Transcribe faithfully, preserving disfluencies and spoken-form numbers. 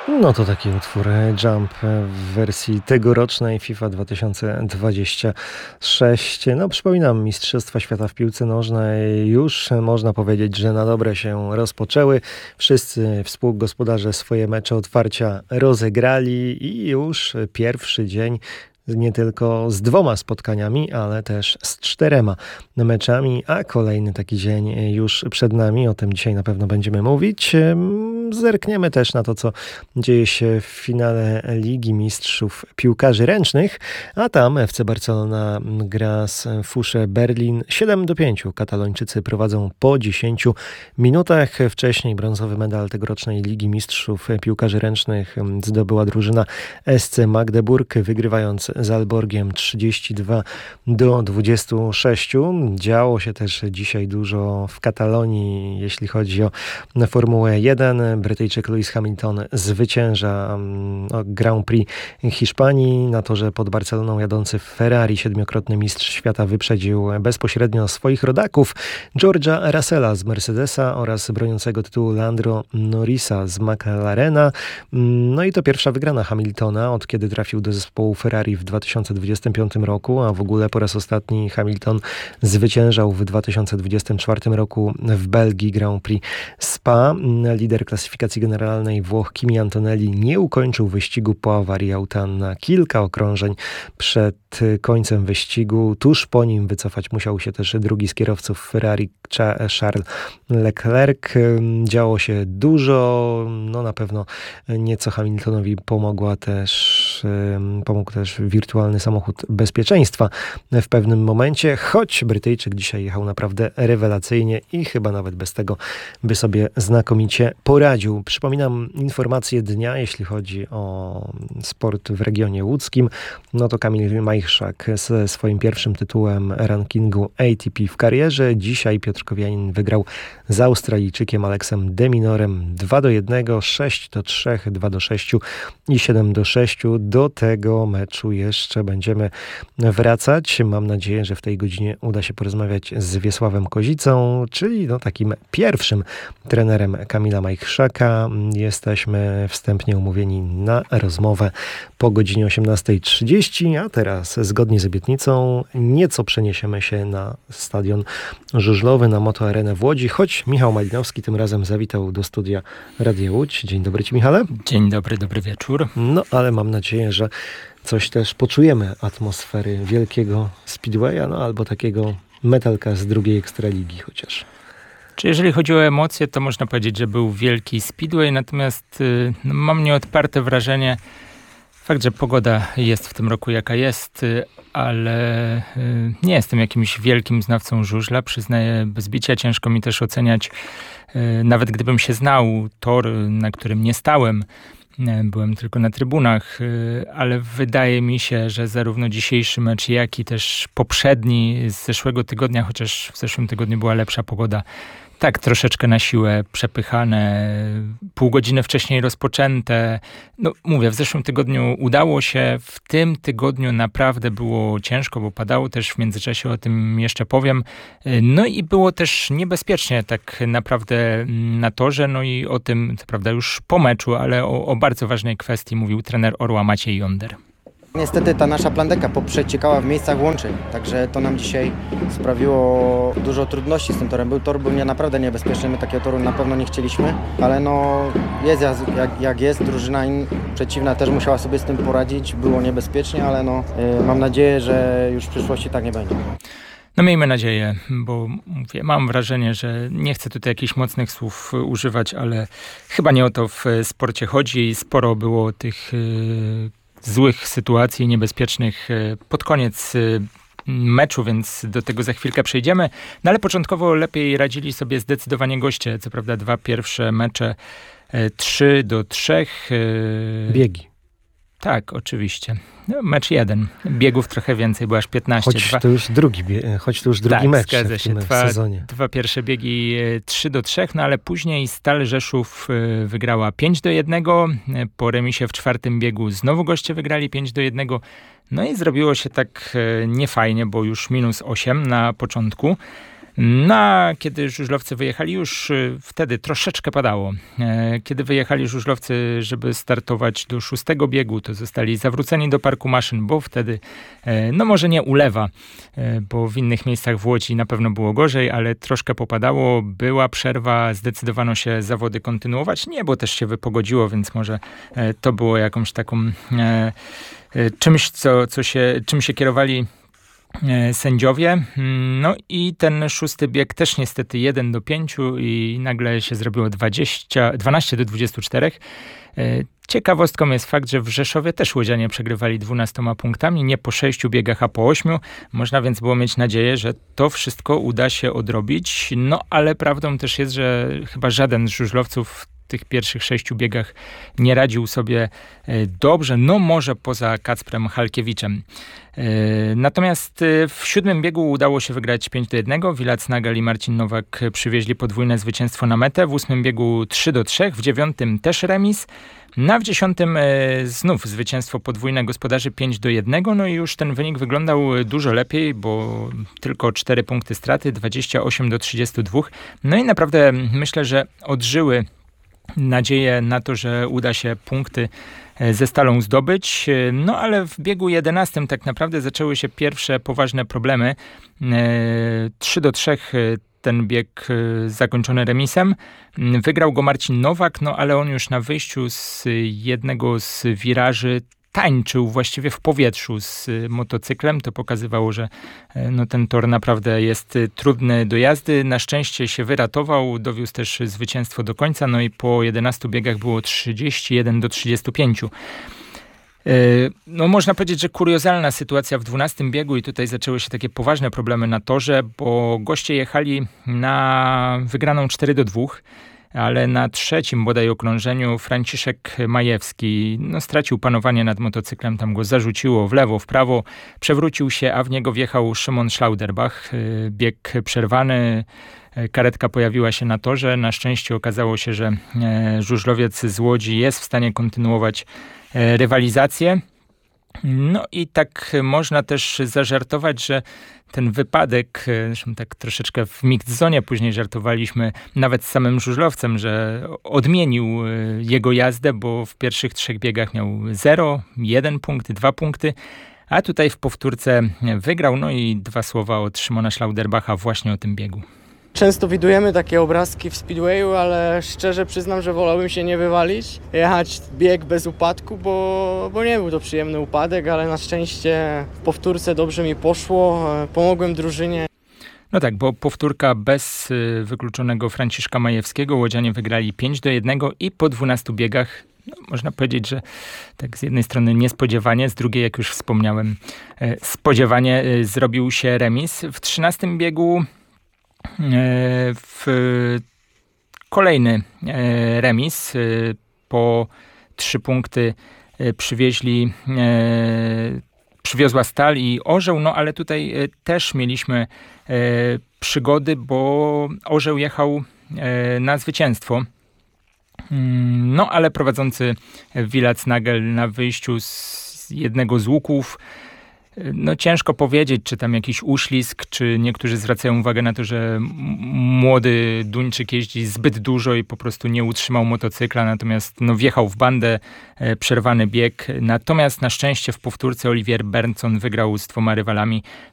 No to taki utwór Jump w wersji tegorocznej FIFA dwa tysiące dwadzieścia sześć. No przypominam, Mistrzostwa Świata w piłce nożnej już można powiedzieć, że na dobre się rozpoczęły. Wszyscy współgospodarze swoje mecze otwarcia rozegrali i już pierwszy dzień nie tylko z dwoma spotkaniami, ale też z czterema meczami, a kolejny taki dzień już przed nami. O tym dzisiaj na pewno będziemy mówić. Zerkniemy też na to, co dzieje się w finale Ligi Mistrzów Piłkarzy Ręcznych, a tam F C Barcelona gra z Fusze Berlin siedem do pięciu. Katalończycy prowadzą po dziesięciu minutach. Wcześniej brązowy medal tegorocznej Ligi Mistrzów Piłkarzy Ręcznych zdobyła drużyna S C Magdeburg, wygrywając z Alborgiem trzydzieści dwa do dwudziestu sześciu. Działo się też dzisiaj dużo w Katalonii, jeśli chodzi o Formułę jeden. Brytyjczyk Lewis Hamilton zwycięża Grand Prix Hiszpanii. Na torze pod Barceloną jadący Ferrari, siedmiokrotny mistrz świata, wyprzedził bezpośrednio swoich rodaków George'a Russella z Mercedesa oraz broniącego tytułu Lando Norrisa z McLarena. No i to pierwsza wygrana Hamiltona, od kiedy trafił do zespołu Ferrari w dwa tysiące dwudziestym piątym roku, a w ogóle po raz ostatni Hamilton zwyciężał w dwa tysiące dwudziestym czwartym roku w Belgii Grand Prix Spa. Lider klasyfikacji generalnej Włoch Kimi Antonelli nie ukończył wyścigu po awarii auta na kilka okrążeń przed końcem wyścigu. Tuż po nim wycofać musiał się też drugi z kierowców Ferrari, Charles Leclerc. Działo się dużo. No na pewno nieco Hamiltonowi pomogła też, pomógł też wirtualny samochód bezpieczeństwa w pewnym momencie, choć Brytyjczyk dzisiaj jechał naprawdę rewelacyjnie i chyba nawet bez tego by sobie znakomicie poradził. Przypominam informację dnia, jeśli chodzi o sport w regionie łódzkim. No to Kamil Majchrzak ze swoim pierwszym tytułem rankingu A T P w karierze. Dzisiaj Piotr Kowianin wygrał z Australijczykiem Aleksem de Minorem dwa do jednego, sześć do trzech, dwa do sześciu i siedem do sześciu. Do tego meczu jeszcze będziemy wracać. Mam nadzieję, że w tej godzinie uda się porozmawiać z Wiesławem Kozicą, czyli no takim pierwszym trenerem Kamila Majchrzaka. Jesteśmy wstępnie umówieni na rozmowę po godzinie osiemnastej trzydzieści, a teraz zgodnie z obietnicą nieco przeniesiemy się na stadion żużlowy, na Moto Arenę w Łodzi, choć Michał Malinowski tym razem zawitał do studia Radia Łódź. Dzień dobry Ci, Michale. Dzień dobry, dobry wieczór. No, ale mam nadzieję, że coś też poczujemy atmosfery wielkiego speedwaya, no albo takiego metalka z drugiej ekstraligi chociaż. Czy jeżeli chodzi o emocje, to można powiedzieć, że był wielki speedway, natomiast no, mam nieodparte wrażenie, fakt, że pogoda jest w tym roku jaka jest, ale nie jestem jakimś wielkim znawcą żużla, przyznaję bez bicia, ciężko mi też oceniać, nawet gdybym się znał, tor, na którym nie stałem, byłem tylko na trybunach, ale wydaje mi się, że zarówno dzisiejszy mecz, jak i też poprzedni z zeszłego tygodnia, chociaż w zeszłym tygodniu była lepsza pogoda, tak troszeczkę na siłę przepychane, pół godziny wcześniej rozpoczęte. No mówię, w zeszłym tygodniu udało się, w tym tygodniu naprawdę było ciężko, bo padało też w międzyczasie, o tym jeszcze powiem. No i było też niebezpiecznie tak naprawdę na torze, no i o tym, co prawda już po meczu, ale o, o bardzo ważnej kwestii mówił trener Orła Maciej Jonder. Niestety ta nasza plandeka poprzeciekała w miejscach łączeń, także to nam dzisiaj sprawiło dużo trudności z tym torem. Był tor, był nie, naprawdę niebezpieczny, my takiego toru na pewno nie chcieliśmy, ale no jest jak, jak jest, drużyna in, przeciwna też musiała sobie z tym poradzić, było niebezpiecznie, ale no yy, mam nadzieję, że już w przyszłości tak nie będzie. No miejmy nadzieję, bo mówię, mam wrażenie, że nie chcę tutaj jakichś mocnych słów używać, ale chyba nie o to w sporcie chodzi. Sporo było tych yy, złych sytuacji, niebezpiecznych pod koniec meczu, więc do tego za chwilkę przejdziemy. No ale początkowo lepiej radzili sobie zdecydowanie goście. Co prawda dwa pierwsze mecze trzy do trzech. Biegi. Tak, oczywiście. No, mecz jeden. Biegów trochę więcej, bo aż piętnaście. Choć dwa... to już drugi, choć to już drugi tak, mecz zgadza w się. tym Dwa, sezonie. Dwa pierwsze biegi trzy do trzech, no ale później Stal Rzeszów wygrała pięć do jednego. Po remisie w czwartym biegu znowu goście wygrali pięć do jednego. No i zrobiło się tak niefajnie, bo już minus osiem na początku. No a kiedy żużlowcy wyjechali, już wtedy troszeczkę padało. Kiedy wyjechali żużlowcy, żeby startować do szóstego biegu, to zostali zawróceni do parku maszyn, bo wtedy, no może nie ulewa, bo w innych miejscach w Łodzi na pewno było gorzej, ale troszkę popadało, była przerwa, zdecydowano się zawody kontynuować. Niebo też się wypogodziło, więc może to było jakąś taką czymś, co, co się, czym się kierowali sędziowie. No i ten szósty bieg też niestety jeden do pięciu i nagle się zrobiło dwadzieścia, dwanaście do dwudziestu czterech. Ciekawostką jest fakt, że w Rzeszowie też łodzianie przegrywali dwunastoma punktami, nie po sześciu biegach, a po ośmiu. Można więc było mieć nadzieję, że to wszystko uda się odrobić. No ale prawdą też jest, że chyba żaden z żużlowców w tych pierwszych sześciu biegach nie radził sobie dobrze, no może poza Kacprem Halkiewiczem. Natomiast w siódmym biegu udało się wygrać pięć do jednego. Wilac Nagel i Marcin Nowak przywieźli podwójne zwycięstwo na metę. W ósmym biegu trzy do trzech, w dziewiątym też remis. Na w dziesiątym znów zwycięstwo podwójne gospodarzy pięć do jednego. No i już ten wynik wyglądał dużo lepiej, bo tylko cztery punkty straty, dwadzieścia osiem do trzydziestu dwóch. No i naprawdę myślę, że odżyły nadzieję na to, że uda się punkty ze Stalą zdobyć. No ale w biegu jedenastym tak naprawdę zaczęły się pierwsze poważne problemy. trzy do trzech ten bieg zakończony remisem. Wygrał go Marcin Nowak, no ale on już na wyjściu z jednego z wiraży tańczył właściwie w powietrzu z motocyklem. To pokazywało, że no, ten tor naprawdę jest trudny do jazdy. Na szczęście się wyratował, dowiózł też zwycięstwo do końca, no i po jedenastu biegach było trzydzieści jeden do trzydziestu pięciu. No można powiedzieć, że kuriozalna sytuacja w dwunastym biegu i tutaj zaczęły się takie poważne problemy na torze, bo goście jechali na wygraną cztery do dwóch. Ale na trzecim bodaj okrążeniu Franciszek Majewski no, stracił panowanie nad motocyklem, tam go zarzuciło w lewo, w prawo, przewrócił się, a w niego wjechał Szymon Schlauderbach. Bieg przerwany, karetka pojawiła się na torze. Na szczęście okazało się, że żużlowiec z Łodzi jest w stanie kontynuować rywalizację. No i tak można też zażartować, że ten wypadek, zresztą tak troszeczkę w mixed zonie później żartowaliśmy nawet z samym żużlowcem, że odmienił jego jazdę, bo w pierwszych trzech biegach miał zero, jeden punkt, dwa punkty, a tutaj w powtórce wygrał. No i dwa słowa od Szymona Schlauderbacha właśnie o tym biegu. Często widujemy takie obrazki w speedwayu, ale szczerze przyznam, że wolałbym się nie wywalić, jechać bieg bez upadku, bo, bo nie był to przyjemny upadek, ale na szczęście w powtórce dobrze mi poszło, pomogłem drużynie. No tak, bo powtórka bez wykluczonego Franciszka Majewskiego. Łodzianie wygrali pięć do jednego i po dwunastu biegach, no, można powiedzieć, że tak z jednej strony niespodziewanie, z drugiej, jak już wspomniałem, spodziewanie, zrobił się remis. W trzynastym biegu w kolejny remis, po trzy punkty przywieźli, przywiozła Stal i Orzeł, no ale tutaj też mieliśmy przygody, bo Orzeł jechał na zwycięstwo. No ale prowadzący Wilac Nagel na wyjściu z jednego z łuków, no ciężko powiedzieć, czy tam jakiś uślizg, czy niektórzy zwracają uwagę na to, że młody Duńczyk jeździ zbyt dużo i po prostu nie utrzymał motocykla, natomiast no, wjechał w bandę, e, przerwany bieg. Natomiast na szczęście w powtórce Olivier Bernson wygrał z dwoma rywalami